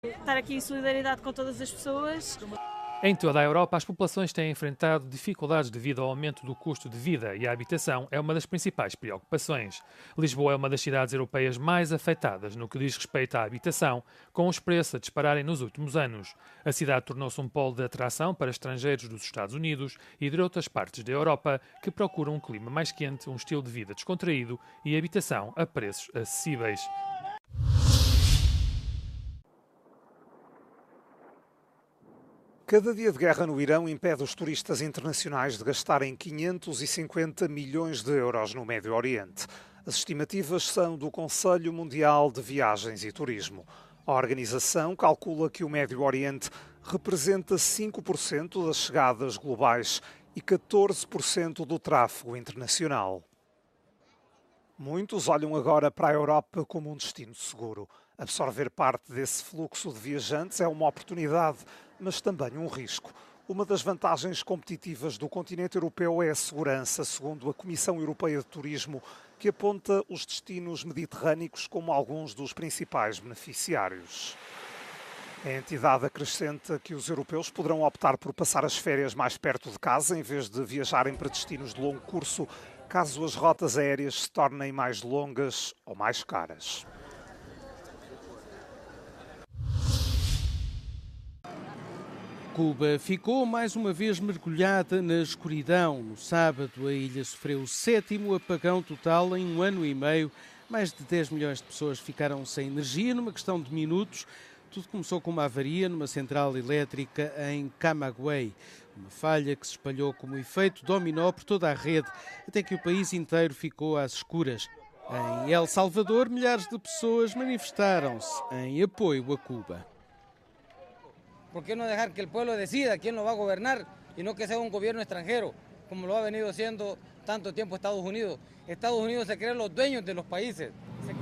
Estar aqui em solidariedade com todas as pessoas. Em toda a Europa, as populações têm enfrentado dificuldades devido ao aumento do custo de vida e a habitação é uma das principais preocupações. Lisboa é uma das cidades europeias mais afetadas no que diz respeito à habitação, com os preços a dispararem nos últimos anos. A cidade tornou-se um polo de atração para estrangeiros dos Estados Unidos e de outras partes da Europa que procuram um clima mais quente, um estilo de vida descontraído e habitação a preços acessíveis. Cada dia de guerra no Irão impede os turistas internacionais de gastarem 550 milhões de euros no Médio Oriente. As estimativas são do Conselho Mundial de Viagens e Turismo. A organização calcula que o Médio Oriente representa 5% das chegadas globais e 14% do tráfego internacional. Muitos olham agora para a Europa como um destino seguro. Absorver parte desse fluxo de viajantes é uma oportunidade, mas também um risco. Uma das vantagens competitivas do continente europeu é a segurança, segundo a Comissão Europeia de Turismo, que aponta os destinos mediterrâneos como alguns dos principais beneficiários. A entidade acrescenta que os europeus poderão optar por passar as férias mais perto de casa, em vez de viajarem para destinos de longo curso, caso as rotas aéreas se tornem mais longas ou mais caras. Cuba ficou mais uma vez mergulhada na escuridão. No sábado, a ilha sofreu o 7º apagão total em um ano e meio. Mais de 10 milhões de pessoas ficaram sem energia numa questão de minutos. Tudo começou com uma avaria numa central elétrica em Camagüey. Uma falha que se espalhou como efeito dominó por toda a rede, até que o país inteiro ficou às escuras. Em El Salvador, milhares de pessoas manifestaram-se em apoio a Cuba. ¿Por qué no dejar que el pueblo decida quién lo va a gobernar y no que sea un gobierno extranjero, como lo ha venido haciendo tanto tiempo Estados Unidos? Estados Unidos se creen los dueños de los países.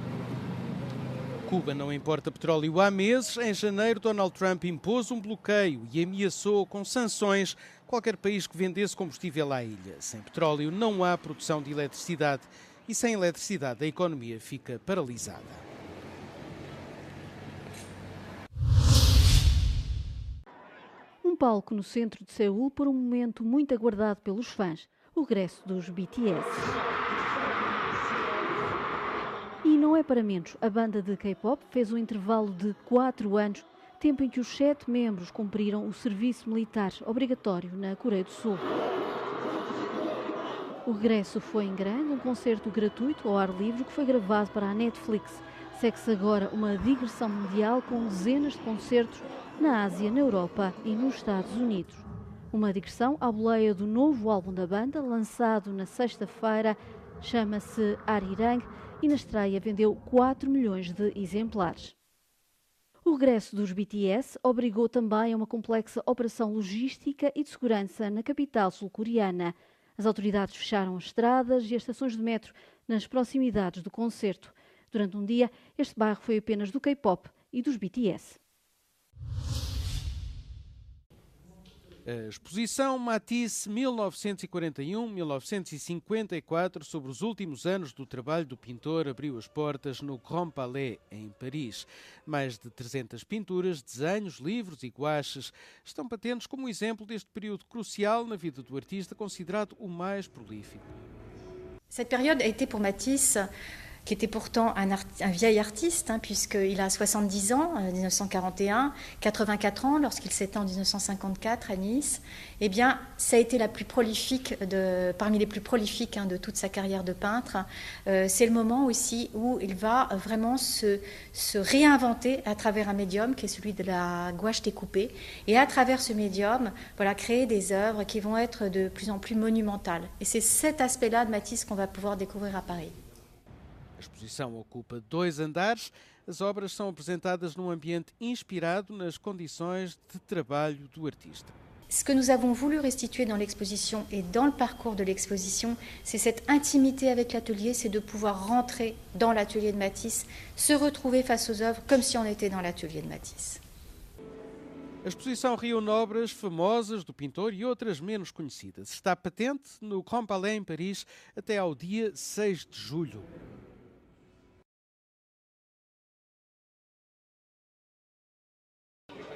Cuba não importa petróleo há meses. Em janeiro, Donald Trump impôs um bloqueio e ameaçou com sanções qualquer país que vendesse combustível à ilha. Sem petróleo não há produção de eletricidade e sem eletricidade a economia fica paralisada. Um palco no centro de Seul por um momento muito aguardado pelos fãs, o regresso dos BTS. E não é para menos, a banda de K-pop fez um intervalo de 4 anos, tempo em que os 7 membros cumpriram o serviço militar obrigatório na Coreia do Sul. O regresso foi em grande, um concerto gratuito ao ar livre que foi gravado para a Netflix. Segue-se agora uma digressão mundial com dezenas de concertos na Ásia, na Europa e nos Estados Unidos. Uma digressão à boleia do novo álbum da banda, lançado na sexta-feira, chama-se Arirang e na estreia vendeu 4 milhões de exemplares. O regresso dos BTS obrigou também a uma complexa operação logística e de segurança na capital sul-coreana. As autoridades fecharam as estradas e as estações de metro nas proximidades do concerto. Durante um dia, este bairro foi apenas do K-pop e dos BTS. A exposição Matisse 1941-1954 sobre os últimos anos do trabalho do pintor abriu as portas no Grand Palais, em Paris. Mais de 300 pinturas, desenhos, livros e guaches estão patentes como exemplo deste período crucial na vida do artista, considerado o mais prolífico. Cette période a été pour Matisse, qui était pourtant un vieil artiste, puisqu'il a 70 ans en 1941, 84 ans lorsqu'il s'éteint en 1954 à Nice. Eh bien, ça a été la plus prolifique parmi les plus prolifiques de toute sa carrière de peintre. C'est le moment aussi où il va vraiment se réinventer à travers un médium qui est celui de la gouache découpée. Et à travers ce médium, voilà, créer des œuvres qui vont être de plus en plus monumentales. Et c'est cet aspect-là de Matisse qu'on va pouvoir découvrir à Paris. A exposição ocupa 2 andares. As obras são apresentadas num ambiente inspirado nas condições de trabalho do artista. Ce que nous avons voulu restituer dans l'exposition et dans le parcours de l'exposition, c'est cette intimité avec l'atelier, c'est de pouvoir rentrer dans l'atelier de Matisse, se retrouver face aux œuvres comme si on était dans l'atelier de Matisse. A exposição reúne obras famosas do pintor e outras menos conhecidas. Está patente no Grand Palais em Paris até ao dia 6 de julho.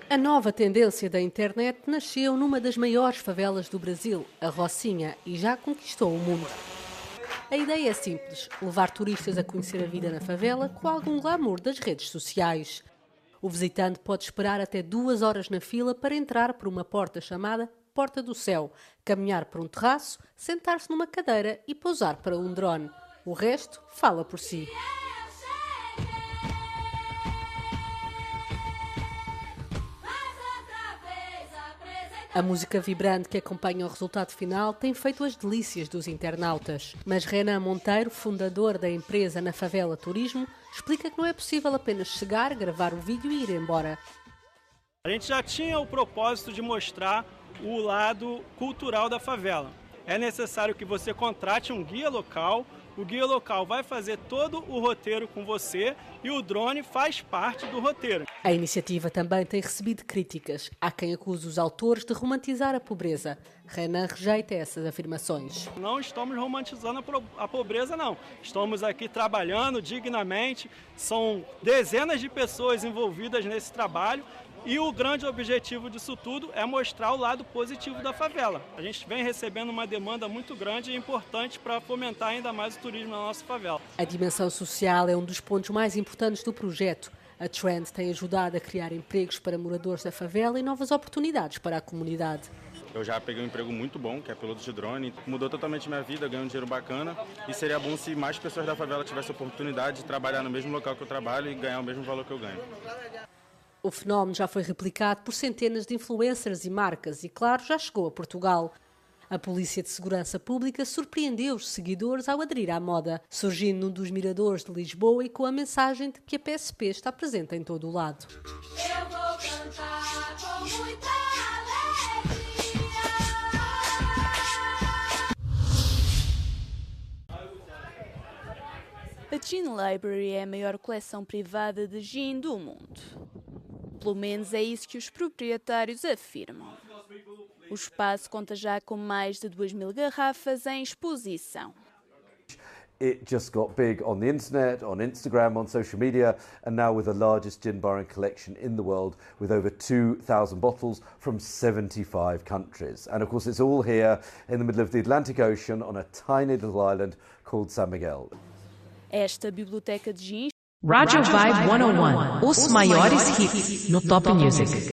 A nova tendência da internet nasceu numa das maiores favelas do Brasil, a Rocinha, e já conquistou o mundo. A ideia é simples, levar turistas a conhecer a vida na favela com algum glamour das redes sociais. O visitante pode esperar até 2 horas na fila para entrar por uma porta chamada Porta do Céu, caminhar por um terraço, sentar-se numa cadeira e pousar para um drone. O resto fala por si. A música vibrante que acompanha o resultado final tem feito as delícias dos internautas. Mas Renan Monteiro, fundador da empresa Na Favela Turismo, explica que não é possível apenas chegar, gravar o vídeo e ir embora. A gente já tinha o propósito de mostrar o lado cultural da favela. É necessário que você contrate um guia local. O guia local vai fazer todo o roteiro com você e o drone faz parte do roteiro. A iniciativa também tem recebido críticas. Há quem acuse os autores de romantizar a pobreza. Renan rejeita essas afirmações. Não estamos romantizando a pobreza, não. Estamos aqui trabalhando dignamente. São dezenas de pessoas envolvidas nesse trabalho. E o grande objetivo disso tudo é mostrar o lado positivo da favela. A gente vem recebendo uma demanda muito grande e importante para fomentar ainda mais o turismo na nossa favela. A dimensão social é um dos pontos mais importantes do projeto. A Trend tem ajudado a criar empregos para moradores da favela e novas oportunidades para a comunidade. Eu já peguei um emprego muito bom, que é piloto de drone. Mudou totalmente minha vida, ganhei um dinheiro bacana. E seria bom se mais pessoas da favela tivessem a oportunidade de trabalhar no mesmo local que eu trabalho e ganhar o mesmo valor que eu ganho. O fenómeno já foi replicado por centenas de influencers e marcas e, claro, já chegou a Portugal. A Polícia de Segurança Pública surpreendeu os seguidores ao aderir à moda, surgindo num dos miradores de Lisboa e com a mensagem de que a PSP está presente em todo o lado. Eu vou cantar com muita alegria. A Gin Library é a maior coleção privada de gin do mundo. Pelo menos é isso que os proprietários afirmam. O espaço conta já com mais de 2.000 garrafas em exposição. It just got big on the internet, on Instagram, on social media, and now with the largest gin barring collection in the world, with over 2,000 bottles from 75 countries. And of course it's all here in the middle of the Atlantic Ocean on a tiny little island called San Miguel. Esta biblioteca de gin Radio Vibe 101, os maiores hits no Top Music.